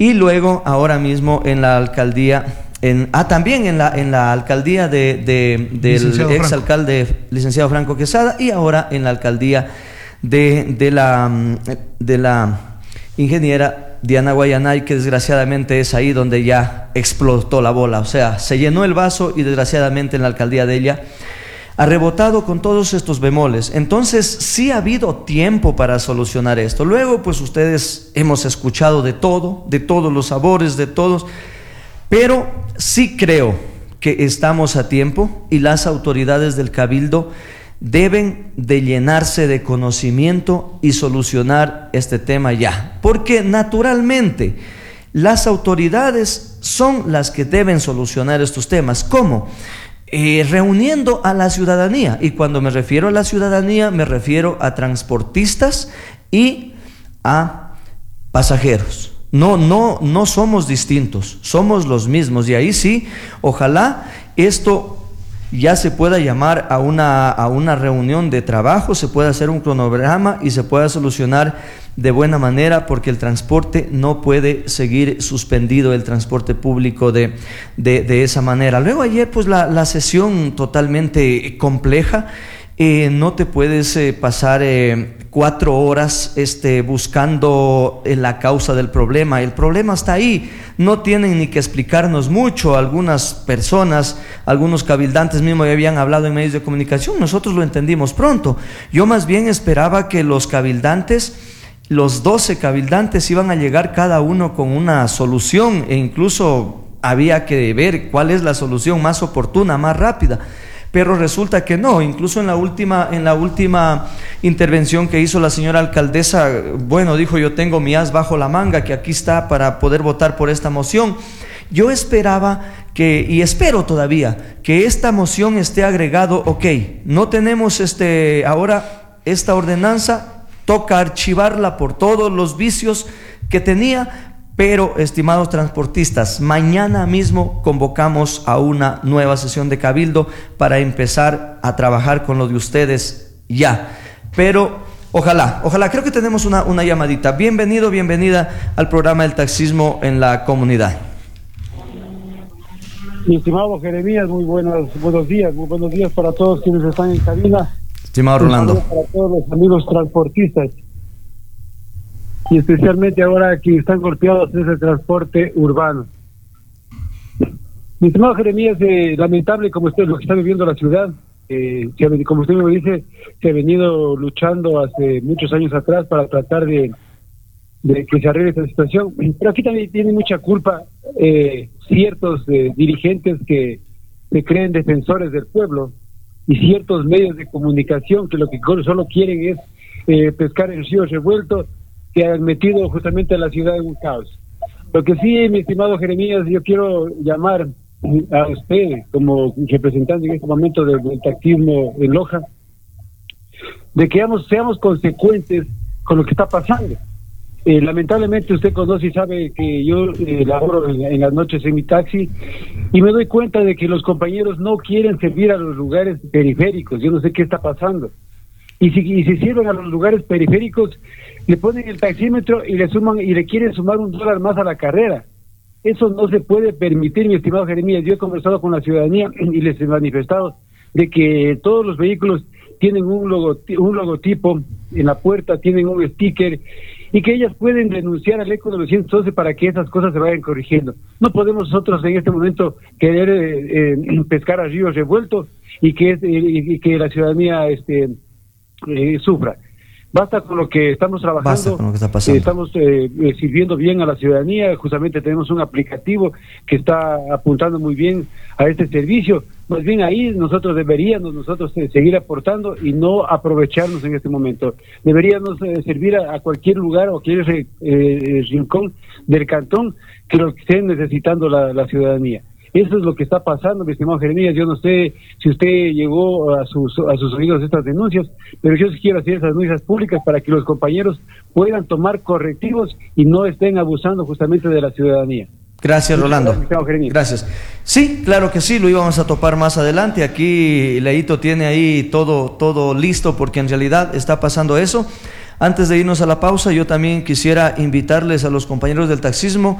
y luego ahora mismo en la alcaldía, también en la alcaldía del exalcalde licenciado Franco Quesada, y ahora en la alcaldía de la ingeniera Diana Guayanay, que desgraciadamente es ahí donde ya explotó la bola. O sea, se llenó el vaso y desgraciadamente en la alcaldía de ella ha rebotado con todos estos bemoles. Entonces sí ha habido tiempo para solucionar esto. Luego pues ustedes hemos escuchado de todos los sabores, de todos, pero sí creo que estamos a tiempo y las autoridades del Cabildo deben de llenarse de conocimiento y solucionar este tema ya, porque naturalmente las autoridades son las que deben solucionar estos temas. ¿Cómo? Reuniendo a la ciudadanía, y cuando me refiero a la ciudadanía me refiero a transportistas y a pasajeros. No somos distintos, somos los mismos, y ahí sí, ojalá esto ya se pueda llamar a una reunión de trabajo, se pueda hacer un cronograma y se pueda solucionar de buena manera, porque el transporte no puede seguir suspendido, el transporte público de esa manera. Luego ayer pues la sesión totalmente compleja. No te puedes pasar 4 horas buscando la causa del problema. El problema está ahí, no tienen ni que explicarnos mucho. Algunas personas, algunos cabildantes mismos ya habían hablado en medios de comunicación, nosotros lo entendimos pronto. Yo más bien esperaba que los cabildantes, los 12 cabildantes, iban a llegar cada uno con una solución, e incluso había que ver cuál es la solución más oportuna, más rápida. Pero resulta que no. Incluso en la última intervención que hizo la señora alcaldesa, bueno, dijo: yo tengo mi as bajo la manga, que aquí está para poder votar por esta moción. Yo esperaba y espero todavía, que esta moción esté agregado: ok, no tenemos ahora esta ordenanza, toca archivarla por todos los vicios que tenía. Pero, estimados transportistas, mañana mismo convocamos a una nueva sesión de Cabildo para empezar a trabajar con lo de ustedes ya. Pero ojalá, creo que tenemos una llamadita. Bienvenida al programa del taxismo en la comunidad. Mi estimado Jeremías, muy buenos días para todos quienes están en cabina. Estimado Rolando. Para todos los amigos transportistas, y especialmente ahora que están golpeados en ese transporte urbano. Mi estimado Jeremías, lamentable como lo que está viviendo la ciudad, como usted me dice, se ha venido luchando hace muchos años atrás para tratar de que se arregle esta situación, pero aquí también tiene mucha culpa ciertos dirigentes que se creen defensores del pueblo, y ciertos medios de comunicación que lo que solo quieren es pescar el río revuelto, que han metido justamente a la ciudad en un caos. Lo que sí, mi estimado Jeremías, yo quiero llamar a usted como representante en este momento del taxismo en Loja, de que seamos consecuentes con lo que está pasando. Lamentablemente usted conoce y sabe que yo laboro en las noches en mi taxi, y me doy cuenta de que los compañeros no quieren servir a los lugares periféricos. Yo no sé qué está pasando. Y si sirven a los lugares periféricos, le ponen el taxímetro y le quieren sumar $1 más a la carrera. Eso no se puede permitir, mi estimado Jeremías. Yo he conversado con la ciudadanía y les he manifestado de que todos los vehículos tienen un logotipo en la puerta, tienen un sticker, y que ellas pueden denunciar al ECO 911 para que esas cosas se vayan corrigiendo. No podemos nosotros en este momento querer pescar a río revuelto y que la ciudadanía sufra. Basta con lo que estamos trabajando. Basta con lo que está pasando. Estamos sirviendo bien a la ciudadanía. Justamente tenemos un aplicativo que está apuntando muy bien a este servicio. Más bien ahí deberíamos seguir aportando y no aprovecharnos en este momento. Deberíamos servir a cualquier lugar o cualquier rincón del cantón que lo que esté necesitando la ciudadanía. Eso es lo que está pasando, mi estimado Jeremías. Yo no sé si usted llegó a sus oídos estas denuncias, pero yo sí quiero hacer esas denuncias públicas para que los compañeros puedan tomar correctivos y no estén abusando justamente de la ciudadanía. Gracias, Rolando. Gracias. Sí, claro que sí, lo íbamos a topar más adelante. Aquí Leito tiene ahí todo listo, porque en realidad está pasando eso. Antes de irnos a la pausa, yo también quisiera invitarles a los compañeros del taxismo